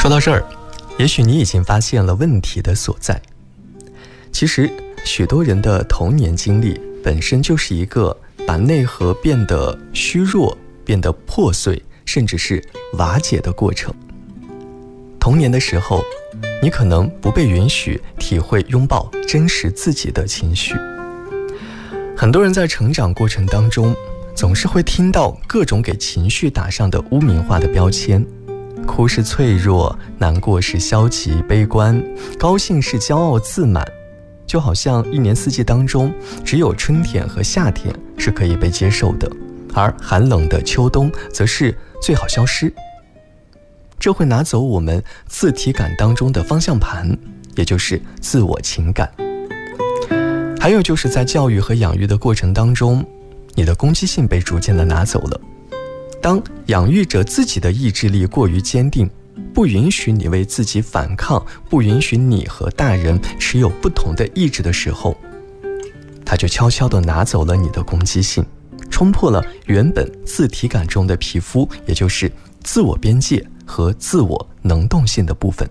说到这儿，也许你已经发现了问题的所在。其实许多人的童年经历本身就是一个把内核变得虚弱，变得破碎，甚至是瓦解的过程。童年的时候，你可能不被允许体会拥抱真实自己的情绪。很多人在成长过程当中，总是会听到各种给情绪打上的污名化的标签，哭是脆弱，难过是消极悲观，高兴是骄傲自满，就好像一年四季当中只有春天和夏天是可以被接受的，而寒冷的秋冬则是最好消失。这会拿走我们自体感当中的方向盘，也就是自我情感。还有就是在教育和养育的过程当中，你的攻击性被逐渐的拿走了。当养育者自己的意志力过于坚定，不允许你为自己反抗，不允许你和大人持有不同的意志的时候，他就悄悄地拿走了你的攻击性，冲破了原本自体感中的皮肤，也就是自我边界和自我能动性的部分。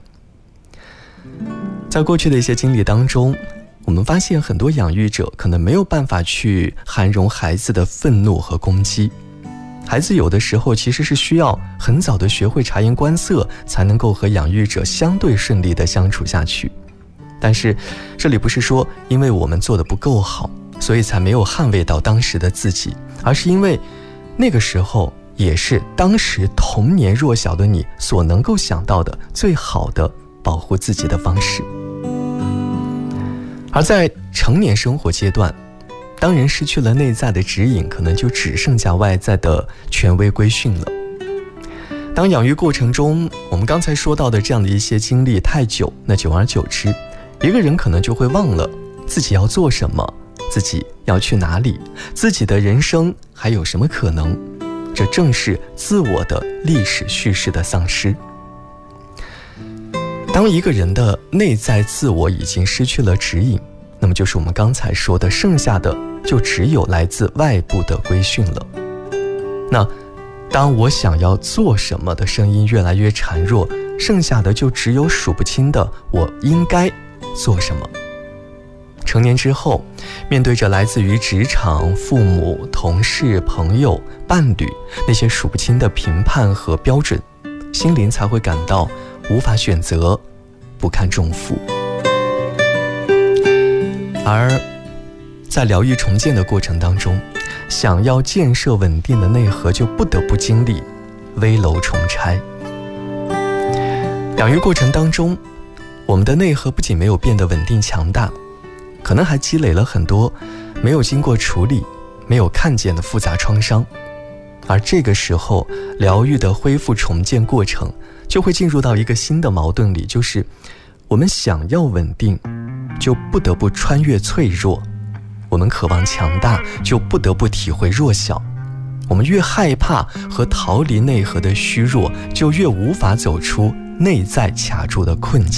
在过去的一些经历当中，我们发现很多养育者可能没有办法去涵容孩子的愤怒和攻击。孩子有的时候其实是需要很早的学会察言观色，才能够和养育者相对顺利的相处下去。但是这里不是说因为我们做得不够好，所以才没有捍卫到当时的自己，而是因为那个时候也是当时童年弱小的你所能够想到的最好的保护自己的方式。而在成年生活阶段，当人失去了内在的指引，可能就只剩下外在的权威规训了。当养育过程中，我们刚才说到的这样的一些经历太久，那久而久之，一个人可能就会忘了自己要做什么，自己要去哪里，自己的人生还有什么可能。这正是自我的历史叙事的丧失。当一个人的内在自我已经失去了指引，那么就是我们刚才说的，剩下的就只有来自外部的规训了。那当我想要做什么的声音越来越孱弱，剩下的就只有数不清的我应该做什么。成年之后，面对着来自于职场、父母、同事、朋友、伴侣那些数不清的评判和标准，心灵才会感到无法选择，不堪重负。而在疗愈重建的过程当中，想要建设稳定的内核，就不得不经历危楼重拆。养育过程当中，我们的内核不仅没有变得稳定强大，可能还积累了很多没有经过处理、没有看见的复杂创伤。而这个时候，疗愈的恢复重建过程就会进入到一个新的矛盾里，就是我们想要稳定，就不得不穿越脆弱；我们渴望强大，就不得不体会弱小。我们越害怕和逃离内核的虚弱，就越无法走出内在卡住的困境。